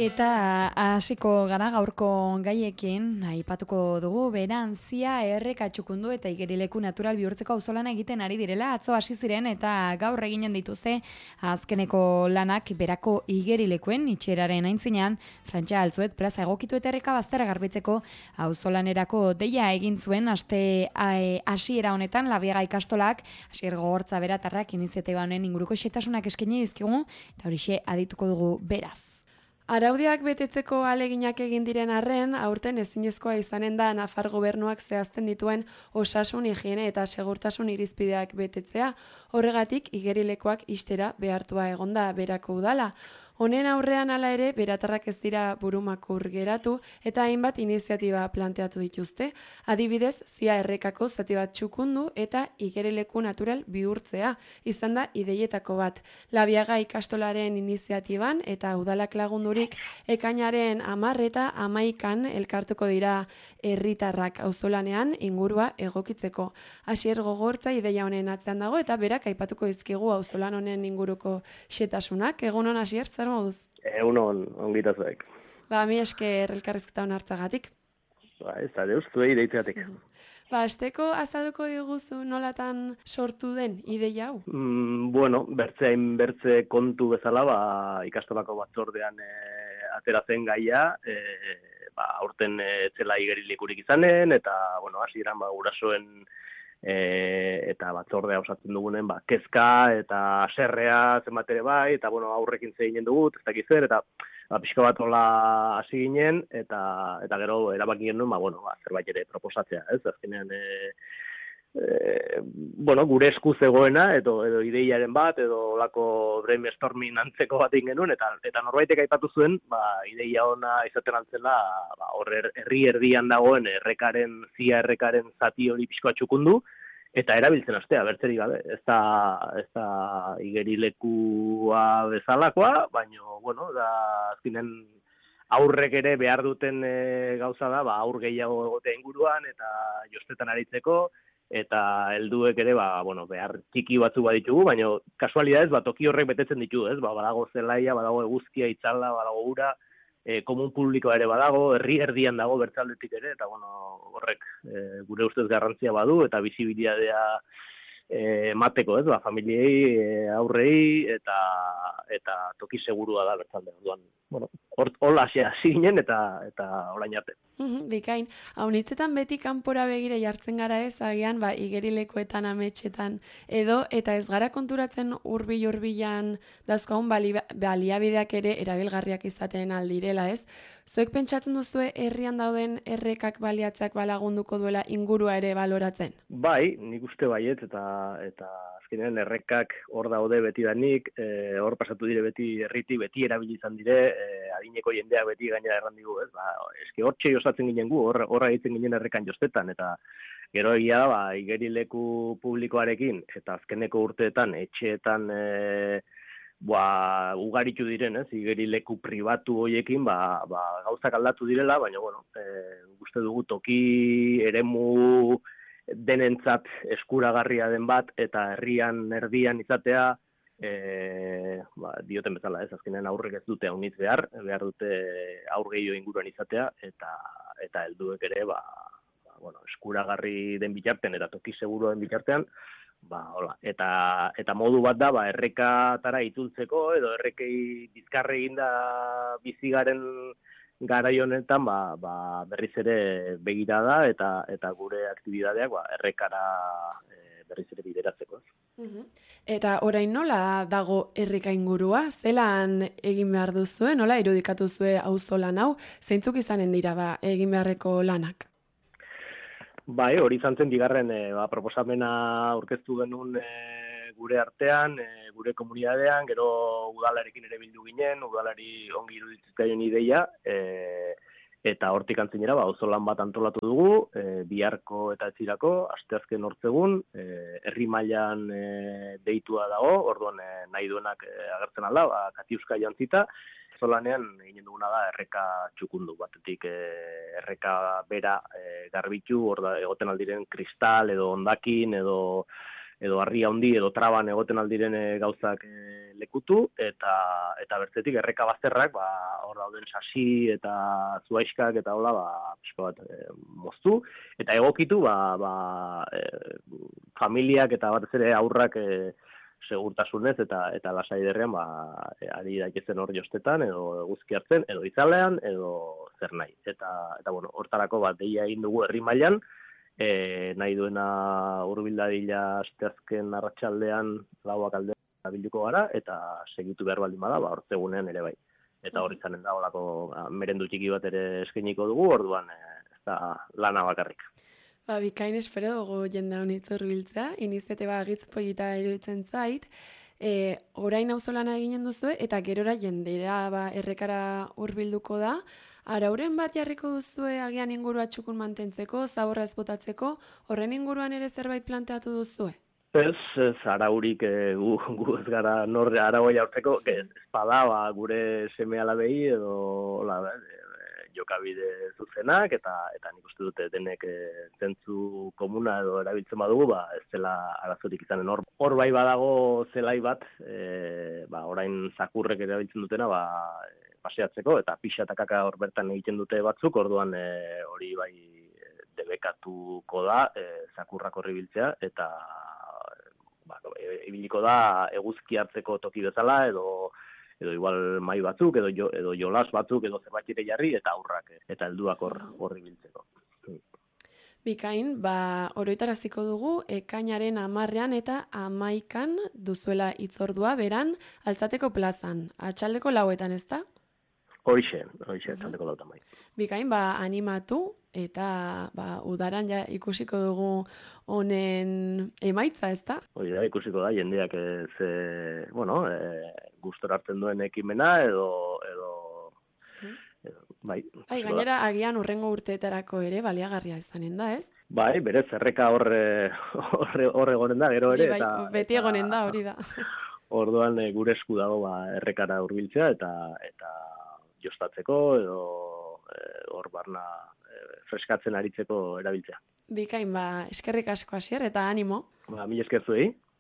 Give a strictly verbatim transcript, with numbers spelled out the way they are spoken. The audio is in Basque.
Eta hasiko gara gaurko gaiekin, aipatuko dugu berantzia erreka txukundu eta igerileku natural bihurtzeko auzolana egiten ari direla. Atzo hasi ziren eta gaur eginen dituzte azkeneko lanak berako igerilekuen itxeraren aintzinean Frantxa Altzuet plaza egokitu eta erreka bazterra garbitzeko auzolanerako deia egin zuen aste hasiera honetan Labiaga ikastolak, Asier Gogortza beratarrak iniziatiba honen inguruko xetasunak eskaini dizkigu eta horixe adituko dugu beraz. Araudiak betetzeko ahaleginak egin diren arren, aurten ezinezkoa izanen da Nafar gobernuak zehazten dituen osasun, higiene eta segurtasun irizpideak betetzea, horregatik igerilekoak ixtera behartua egonda berako udala. Honen aurrean hala ere, beratarrak ez dira burumakur geratu eta hainbat iniziatiba planteatu dituzte. Adibidez, Zia errekako zati bat txukundu eta igerileku natural bihurtzea izan da ideietako bat. Labiaga ikastolaren iniziatiban eta udalak lagundurik ekainaren hamar eta hamaikan elkartuko dira herritarrak auzolanean ingurua egokitzeko. Asier Gogortza ideia honen atzean dago eta berak aipatuko dizkigu auzolan honen inguruko xetasunak. Egunon Asier, zer moduz? Egunon, ongita zuek. Ba, mi esker elkarrizketa hon hartzagatik. Ba, ez da, deus, zuei deitzeatik. Ba, azteko azalduko diguzu nolatan sortu den ideia hau? Mm, bueno, bertzeain bertze kontu bezala, ba, ikastolako batzordean e, ateratzen gaia, e, ba, aurten e, zela igerilekurik izanen, eta, bueno, hasieran ba, gurasoen E, eta batzordea osatzen dugunen, ba, kezka eta aserrea zenbat ere bai, eta bueno, aurrekin zeginen dugut, ez dakiz zer, eta ba, pixka bat hola hasi ginen, eta, eta gero erabaki genuen, ba, bueno, ba, zerbait ere proposatzea, ez, azkenean, e, e, bueno, gure esku zegoena, edo, edo ideiaren bat, edo olako brainstorming antzeko bat egin genuen, eta, eta norbaitek aipatu zuen, ba, ideia ona izaten altzela, ba, horre herri erdian dagoen errekaren, Zia errekaren zati hori pixkoa txukundu, eta erabiltzen astea, bertzerik gabe, ez da, ez da igerilekua bezalakoa, baina, bueno, da, azkinen aurrek ere behar duten e, gauza da, ba, aur gehiago egotea inguruan, eta jostetan aritzeko, eta helduek ere, ba, bueno, behar txiki batzu baditugu, baina kasualidadez, ba, toki horrek betetzen ditu, ez, ba, badago zelaia, badago eguzkia, itzala, badago ura, E, komun publikoa ere badago, herri erdian dago bertzaldetik ere, eta bueno, horrek e, gure ustez garrantzia badu, eta bizibilitatea e, mateko, ez, ba, familiei, e, aurrei, eta eta toki segurua da bertzalde. Duan, bueno, hola hasi ginen, eta eta orain arte. Uhum, bikain, haunitzetan beti kanpora begira jartzen gara ez, agian, ba, igerilekoetan, ametxetan, edo, eta ez gara konturatzen hurbil-hurbilan dauzkagun bali, baliabideak ere erabilgarriak izaten aldirela ez. Zuek pentsatzen duzue herrian dauden errekak baliatzeak balagunduko duela ingurua ere baloratzen? Bai, nik uste baiet, eta eta azkenean errekak hor daude beti danik, e, hor pasatu dire beti herriti, beti erabili izan dire, e, adineko jendeak beti gaina errandigu, ez, ba, eske hortxe osatzen ginen gu, horra hor egiten ginen errekan jostetan, eta gero egia da, ba, igerileku publikoarekin, eta azkeneko urteetan, etxeetan, e, ba, ugaritu diren, ez, igerileku pribatu hoiekin, ba, ba, gauzak aldatu direla, baina, bueno, e, uste dugu toki eremu denentzat eskuragarria den bat, eta herrian erdian izatea, E, ba, dioten bezala ez, azkenean aurrek ez dute haunitz behar, behar dute aur gehiago inguruan izatea, eta eta helduek ere, ba, ba, bueno, eskuragarri den bitartean, eta toki seguro den bitartean, ba, hola, eta, eta modu bat da, ba, errekatara itultzeko, edo errekei bizkarre eginda bizigaren garai honetan, ba, ba, berriz ere begirada, eta, eta gure aktibidadeak, ba, errekara e, berriz ere bideratzeko. Eta orain nola dago erreka ingurua? Zelan egin behar duzue? Nola irudikatu zue auzolan hau? Zeintzuk izanen dira ba, egin beharreko lanak? Bai, hori izan zen bigarren e, ba, proposamena aurkeztu genuen e, gure artean, e, gure komunitatean, gero udalarekin ere bildu ginen, udalari ongi iruditzen ideia, e, eta hortik antzinera, ba, auzolan bat antolatu dugu, e, biharko eta etzirako, asteazken hortzegun, e, herri mailan e, deitua dago, orduan e, nahi duenak e, agertzen alda, ba, katiuska jantzita, auzolanean egin duguna da erreka txukundu, batetik e, erreka bera e, garbitu, orda egoten aldiren kristal edo hondakin edo edo harria handi edo traban egoten aldiren e, gauzak e, lekutu, eta eta bertzetik erreka bazterrak, ba, hor dauden sasi eta zuaiskak eta hola, ba, pixka bat e, moztu, eta egokitu, ba, ba, e, familiak eta batez ere aurrak e, segurtasunez eta eta lasai derrean, ba, e, ari daitezen hor jostetan, edo guzki hartzen, edo itzalean, edo zer nahi. Eta, eta bueno, hortarako bat deia egin dugu herri mailan, e, nahi duena hurbildadila asteazken arratsaldean lauak aldean bilduko gara, eta segitu behar baldin bada, ba, hortzegunean ere bai. Eta hor izanen da, olako merendu txiki bat ere eskainiko dugu, orduan e, ez da lana bakarrik. Ba, bikain espero dugu jende honitz hurbiltzea, iniziatiba agitz polita iruditzen zait, e, orain auzolana eginen duzue, eta gerora jendera ba, errekara hurbilduko da, arauren bat jarriko duzue agian ingurua txukun mantentzeko, zaborra ez botatzeko, horren inguruan ere zerbait planteatu duzue? Ez, ez araurik e, gu, gu ez gara norre araua jaurtzeko, ez bada ba, gure seme alabei edo la, e, jokabide zuzenak, eta eta nik uste dute denek e, zentzu komuna edo erabiltzen badugu, ba, ez zela arazorik izanen hor. Hor bai badago zelai bat, e, ba, orain zakurrek erabiltzen dutena, ba, paseatzeko, eta pixa eta kaka hor bertan egiten dute batzuk, orduan e, hori bai debekatuko da, e, zakurrak horri biltzea, eta ba, ibiliko da eguzki hartzeko toki bezala, edo edo igual mai batzuk, edo, jo, edo jolas batzuk, edo zerbait ere jarri, eta aurrak, eta helduak hor horri biltzeko. Bikain, ba, oroitaraziko dugu, ekainaren amarrean eta amaikan duzuela hitzordua beran, Altzateko plazan, atxaldeko lauetan, ez da? Hoixe, hoixe, atxaldeko lauetan bai. Bikain, ba, animatu, eta ba, udaran ja ikusiko dugu honen emaitza, ez da? Hori da, ikusiko da, jendeak ez, e, bueno, e, gustora hartzen duen ekimena, edo, edo, edo bai. Bai, gainera, agian urrengo urteetarako ere baliagarria izanen da, ez? Bai, berez, erreka horre, horre, horre egonen da, gero ere. Bai, eta, beti egonen da, hori da. Orduan e, gure esku dago ba, errekara hurbiltzea, eta, eta jostatzeko, edo hor e, barna freskatzen aritzeko erabiltzea. Bikain, ba, eskerrik asko hasier eta animo. Ba, mil esker zuei.